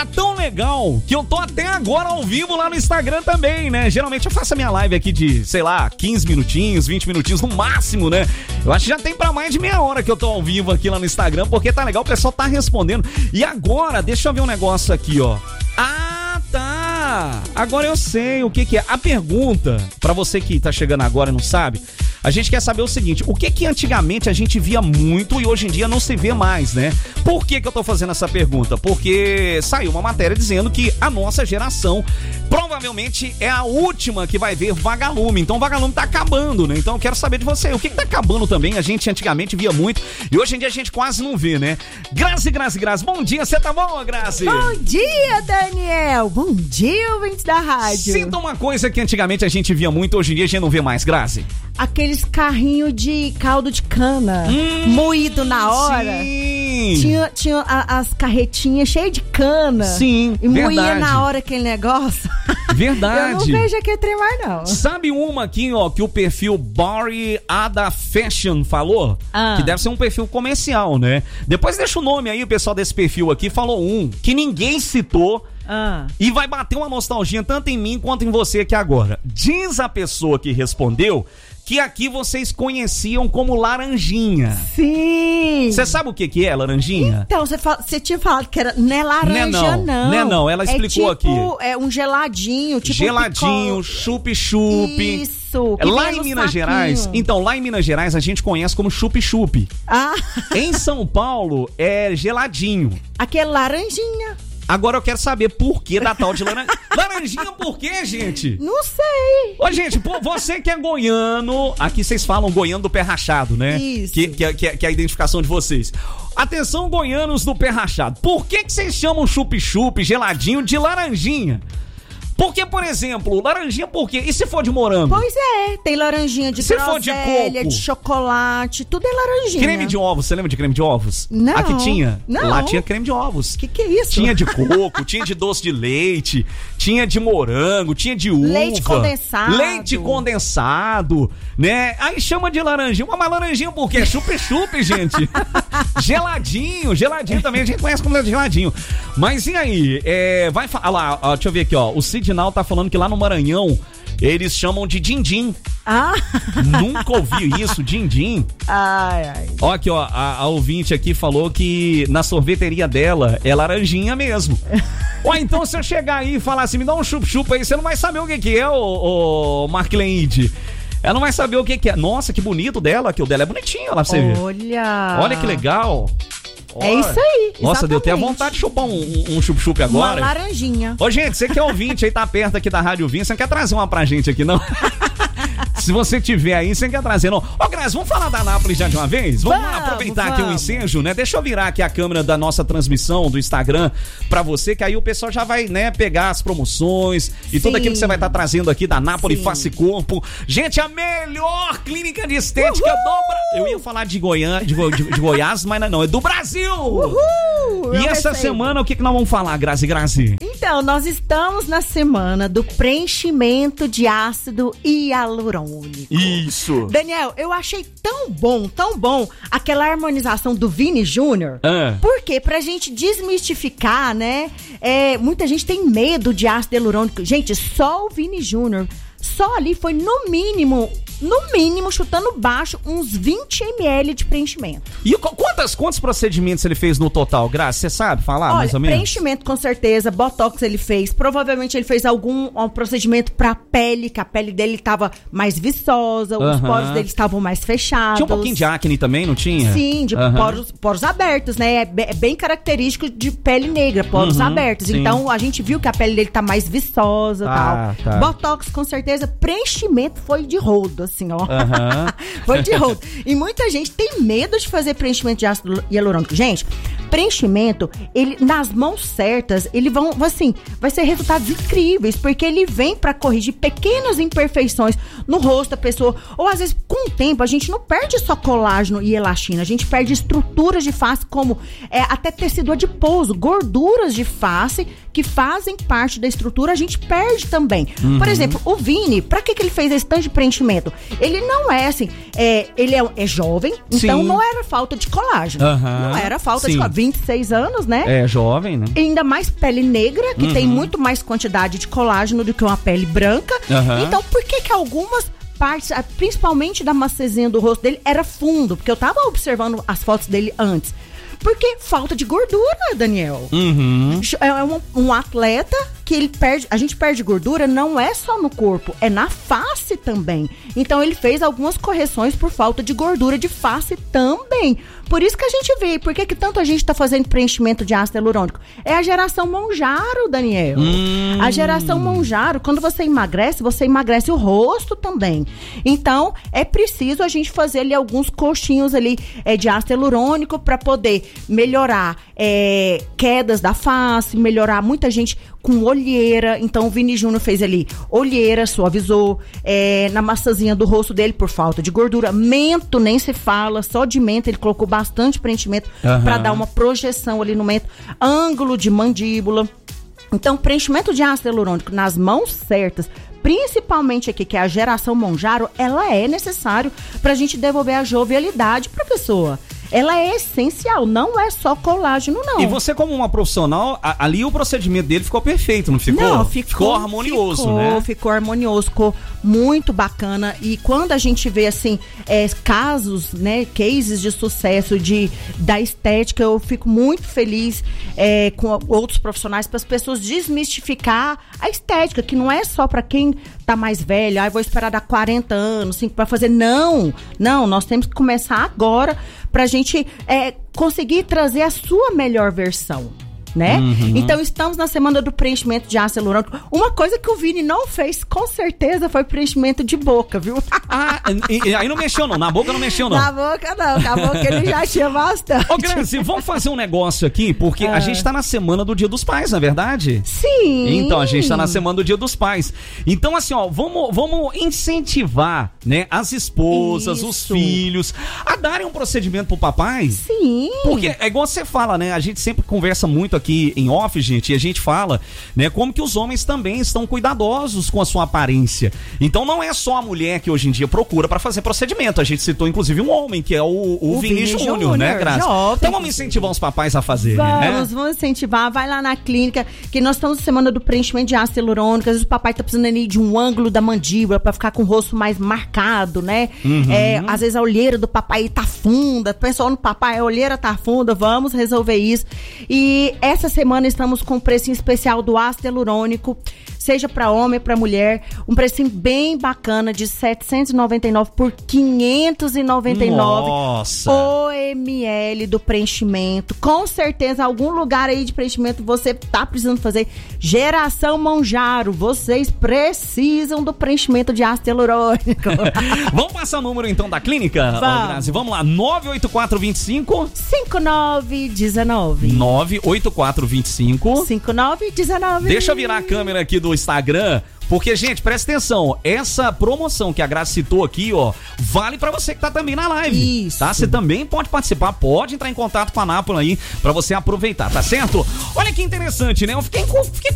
Tá tão legal que eu tô até agora ao vivo lá no Instagram também, né? Geralmente eu faço a minha live aqui de, sei lá, 15 minutinhos, 20 minutinhos no máximo, né? Eu acho que já tem pra mais de meia hora que eu tô ao vivo aqui lá no Instagram, porque tá legal, o pessoal tá respondendo. E agora, deixa eu ver um negócio aqui, ó. Ah, tá! Agora eu sei o que é. A pergunta, pra você que tá chegando agora e não sabe, a gente quer saber o seguinte: o que antigamente a gente via muito e hoje em dia não se vê mais, né? Por que eu tô fazendo essa pergunta? Porque saiu uma matéria dizendo que a nossa geração provavelmente é a última que vai ver Vagalume. Então o Vagalume tá acabando, né? Então eu quero saber de você, o que tá acabando também? A gente antigamente via muito e hoje em dia a gente quase não vê, né? Grazi, bom dia, você tá bom, Grazi? Bom dia, Daniel! Bom dia, ouvintes da rádio! Sinta uma coisa que antigamente a gente via muito, hoje em dia a gente não vê mais, Grazi. Aqueles carrinhos de caldo de cana, moído na hora. Sim! Tinha as carretinhas cheias de cana. Sim, e moía na hora aquele negócio. Verdade. Eu não vejo aquele trem mais, não. Sabe uma aqui, ó, que o perfil Bari Ada Fashion falou? Que deve ser um perfil comercial, né? Depois deixa o nome aí, o pessoal desse perfil aqui falou que ninguém citou. E vai bater uma nostalgia tanto em mim quanto em você aqui agora. Diz a pessoa que respondeu que aqui vocês conheciam como Laranjinha. Sim! Você sabe o que é Laranjinha? Então, você tinha falado que era, não é laranja, não. Não, ela explicou tipo, aqui. É um geladinho, tipo geladinho, chup-chup. Isso. Lá em Minas Gerais, então, lá em Minas Gerais a gente conhece como chup-chup. Em São Paulo é geladinho. Aqui é laranjinha. Agora eu quero saber por que da tal de laranjinha. Laranjinha por quê, gente? Não sei. Ô, gente, pô, você que é goiano, aqui vocês falam goiano do pé rachado, né? Isso. Que é a identificação de vocês. Atenção, goianos do pé rachado. Por que vocês chamam chup-chup, geladinho, de laranjinha? Porque, por exemplo, laranjinha por quê? E se for de morango? Pois é, tem laranjinha de groselha, for de coco, de chocolate, tudo é laranjinha. Creme de ovos, você lembra de creme de ovos? Não. Aqui tinha? Não. Lá tinha creme de ovos. Que é isso? Tinha de coco, tinha de doce de leite, tinha de morango, tinha de uva. Leite condensado. Leite condensado, né? Aí chama de laranjinha. Mas laranjinha por quê? Chup-chup, gente. Geladinho também, a gente conhece como geladinho. Mas e aí? Vai falar lá, ó, deixa eu ver aqui, ó. O Sidnal tá falando que lá no Maranhão eles chamam de din-din. Nunca ouvi isso, din-din. Ai. Ó, aqui, ó, a ouvinte aqui falou que na sorveteria dela é laranjinha mesmo. Ó, então se eu chegar aí e falar assim, me dá um chup-chup aí, você não vai saber o que é, o Mark Leide. Ela não vai saber o que é. Nossa, que bonito dela, que o dela é bonitinho, lá pra você ver. Olha que legal. É isso aí. Nossa, deu até a vontade de chupar um chup-chup agora. Uma laranjinha. Ô, gente, você que é ouvinte aí, tá perto aqui da Rádio Vinha, você não quer trazer uma pra gente aqui, não? Se você tiver aí, você não quer trazer, não. Ô, Grazi, vamos falar da Nápoles já de uma vez? Vamos aproveitar aqui o ensejo, né? Deixa eu virar aqui a câmera da nossa transmissão do Instagram pra você, que aí o pessoal já vai, né, pegar as promoções e tudo aquilo que você vai estar trazendo aqui da Nápoles Face Corpo. Gente, a melhor clínica de estética do Brasil. Eu ia falar de Goiás, mas não, é do Brasil. E essa semana, o que nós vamos falar, Grazi? Então, nós estamos na semana do preenchimento de ácido hialurônico. Isso. Daniel, eu achei tão bom, aquela harmonização do Vini Júnior. Porque pra gente desmistificar, né? Muita gente tem medo de ácido hialurônico. Gente, só o Vini Júnior, só ali foi no mínimo, chutando baixo, uns 20 ml de preenchimento. E quantos procedimentos ele fez no total, Grazi? Você sabe falar, mais ou menos? Preenchimento com certeza, botox ele fez, provavelmente ele fez um procedimento pra pele, que a pele dele tava mais viçosa, os poros dele estavam mais fechados. Tinha um pouquinho de acne também, não tinha? Sim, de poros abertos, né? É bem característico de pele negra, poros abertos. Sim. Então a gente viu que a pele dele tá mais viçosa e tal. Tá. Botox com certeza, preenchimento foi de rodo, assim, ó. Foi de rodo. E muita gente tem medo de fazer preenchimento de ácido hialurônico. Gente, preenchimento, ele, nas mãos certas, ele vai ser resultados incríveis, porque ele vem pra corrigir pequenas imperfeições no rosto da pessoa. Ou às vezes, com o tempo, a gente não perde só colágeno e elastina, a gente perde estruturas de face como até tecido adiposo, gorduras de face que fazem parte da estrutura, a gente perde também. Por exemplo, o Vini, Vini, pra que ele fez esse tanto de preenchimento? Ele não é assim, ele é jovem, então não era falta de colágeno. Não era falta de colágeno. 26 anos, né? É jovem, né? Ainda mais pele negra, que tem muito mais quantidade de colágeno do que uma pele branca. Então, por que algumas partes, principalmente da macezinha do rosto dele, era fundo? Porque eu tava observando as fotos dele antes. Porque falta de gordura, Daniel. É um atleta que a gente perde gordura não é só no corpo, é na face também. Então ele fez algumas correções por falta de gordura de face também. Por isso que a gente vê, por que tanto a gente tá fazendo preenchimento de ácido hialurônico? É a geração Mounjaro, Daniel. A geração Mounjaro, quando você emagrece o rosto também. Então, é preciso a gente fazer ali alguns coxinhos ali de ácido hialurônico para poder melhorar quedas da face, melhorar muita gente com olheira. Então o Vini Júnior fez ali olheira, suavizou na maçãzinha do rosto dele por falta de gordura. Mento nem se fala, só de mento ele colocou bastante preenchimento para dar uma projeção ali no mento, ângulo de mandíbula. Então preenchimento de ácido hialurônico nas mãos certas, principalmente aqui, que é a geração Mounjaro, ela é necessário pra gente devolver a jovialidade pra pessoa. Ela é essencial, não é só colágeno, não. E você, como uma profissional, ali o procedimento dele ficou perfeito, não ficou? Não, ficou harmonioso, né? Ficou harmonioso, ficou muito bacana. E quando a gente vê, assim, casos, né, cases de sucesso da estética, eu fico muito feliz com outros profissionais, para as pessoas desmistificar a estética, que não é só para quem tá mais velho, vou esperar dar 40 anos, assim, para fazer. Não, nós temos que começar agora pra gente conseguir trazer a sua melhor versão, né? Então estamos na semana do preenchimento de ácido hialurônico. Uma coisa que o Vini não fez, com certeza, foi preenchimento de boca, viu? Aí não mexeu não, na boca não mexeu não. Na boca não, na boca ele já tinha bastante. Ô Grazi, vamos fazer um negócio aqui, porque a gente tá na semana do Dia dos Pais, não é verdade? Sim. Então a gente tá na semana do Dia dos Pais. Então assim, ó, vamos incentivar, né, as esposas, os filhos a darem um procedimento pro papai. Sim. Porque é igual você fala, né, a gente sempre conversa muito aqui em off, gente, e a gente fala, né, como que os homens também estão cuidadosos com a sua aparência. Então não é só a mulher que hoje em dia procura pra fazer procedimento. A gente citou inclusive um homem, que é o Vini Júnior, né, Grazi? Então vamos incentivar os papais a fazer, vamos incentivar, vai lá na clínica, que nós estamos na semana do preenchimento de ácido hialurônico. Às vezes o papai tá precisando ali de um ângulo da mandíbula pra ficar com o rosto mais marcado, né? Às vezes a olheira do papai tá funda, pensou no papai, a olheira tá funda, vamos resolver isso. E essa semana estamos com um precinho especial do ácido hialurônico, seja para homem, para mulher, um precinho bem bacana de R$ 799 por R$ 599. Nossa! O ml do preenchimento. Com certeza, algum lugar aí de preenchimento você tá precisando fazer. Geração Mounjaro, vocês precisam do preenchimento de ácido hialurônico. Vamos passar o número então da clínica, Grazi? Vamos lá, 98425 5919. 98425 5919. Deixa eu virar a câmera aqui do Instagram, porque, gente, presta atenção, essa promoção que a Grazi citou aqui, ó, vale pra você que tá também na live. Isso. Tá? Você também pode participar, pode entrar em contato com a Nápola aí pra você aproveitar, tá certo? Olha que interessante, né? Eu fiquei